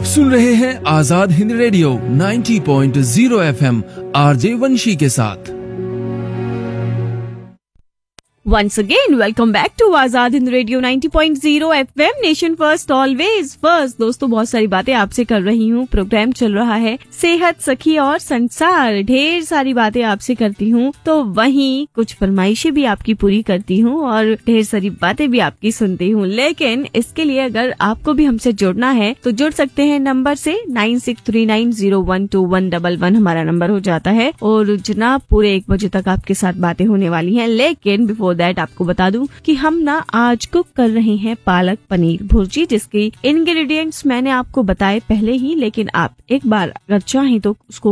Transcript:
आप सुन रहे हैं Azad Hind radio 90.0 FM RJ वंशी के साथ। Once again, welcome back to Azad Hind radio 90.0 FM nation first always first. दोस्तों, बहुत सारी बातें आपसे कर रही हूँ। प्रोग्राम चल रहा है सेहत, सखी और संसार। ढेर सारी बातें आपसे करती हूँ, तो वहीं कुछ फरमाइशें भी आपकी पूरी करती हूँ और ढेर सारी बातें भी आपकी सुनती हूँ। लेकिन इसके लिए अगर आपको भी हमसे जुड़ना है तो जुड़ सकते हैं नंबर से 9639012111 हमारा नंबर हो जाता है। और जनाब, पूरे 1 बजे तक आपके साथ बातें होने वाली हैं। लेकिन बिफोर दैट आपको बता दूं कि हम ना आज कुक कर रहे हैं पालक पनीर भुर्जी, जिसके इंग्रेडिएंट्स मैंने आपको बताए पहले ही, लेकिन आप एक बार अगर चाहें तो उसको